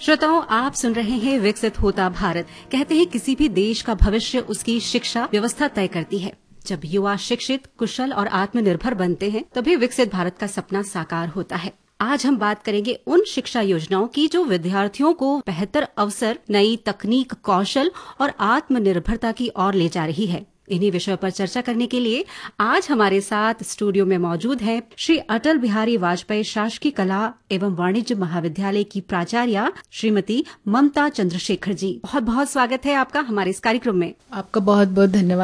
श्रोताओं, आप सुन रहे हैं विकसित होता भारत। कहते हैं किसी भी देश का भविष्य उसकी शिक्षा व्यवस्था तय करती है। जब युवा शिक्षित, कुशल और आत्मनिर्भर बनते हैं तभी विकसित भारत का सपना साकार होता है। आज हम बात करेंगे उन शिक्षा योजनाओं की जो विद्यार्थियों को बेहतर अवसर, नई तकनीक, कौशल और आत्मनिर्भरता की ओर ले जा रही है। इन्हीं विषयों पर चर्चा करने के लिए आज हमारे साथ स्टूडियो में मौजूद हैं श्री अटल बिहारी वाजपेयी शासकीय कला एवं वाणिज्य महाविद्यालय की प्राचार्य श्रीमती ममता चंद्रशेखर जी। बहुत बहुत स्वागत है आपका हमारे इस कार्यक्रम में। आपका बहुत बहुत धन्यवाद।